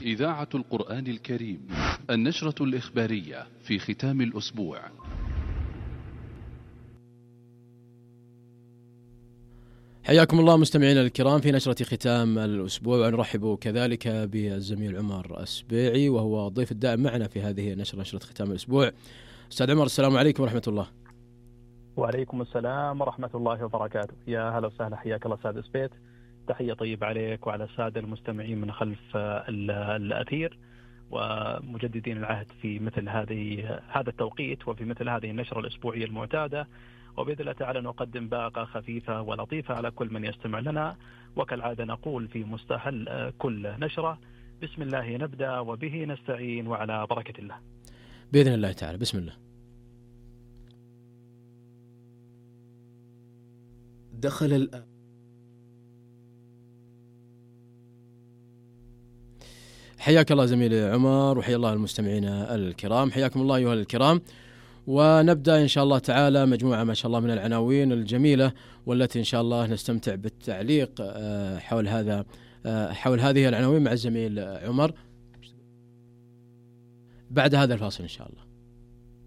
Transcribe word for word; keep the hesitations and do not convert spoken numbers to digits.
إذاعة القرآن الكريم، النشرة الإخبارية في ختام الأسبوع. حياكم الله مستمعينا الكرام في نشرة ختام الأسبوع، ونرحب كذلك بالزميل عمر السبيعي وهو الضيف الدائم معنا في هذه النشرة، نشرة ختام الأسبوع. أستاذ عمر، السلام عليكم ورحمة الله. وعليكم السلام ورحمة الله وبركاته. يا هلا وسهلا، حياك الله أستاذ سبيت. تحية طيبة عليك وعلى السادة المستمعين من خلف الأثير ومجددين العهد في مثل هذه هذا التوقيت وفي مثل هذه النشرة الأسبوعية المعتادة، وبإذن الله تعالى نقدم باقة خفيفة ولطيفة على كل من يستمع لنا. وكالعادة نقول في مستهل كل نشرة: بسم الله نبدأ وبه نستعين وعلى بركة الله. بإذن الله تعالى، بسم الله. دخل الآن حياك الله زميلي عمر، وحيا الله المستمعين الكرام. حياكم الله أيها الكرام، ونبدأ إن شاء الله تعالى مجموعة ما شاء الله من العناوين الجميلة، والتي إن شاء الله نستمتع بالتعليق حول هذا حول هذه العناوين مع الزميل عمر بعد هذا الفاصل إن شاء الله.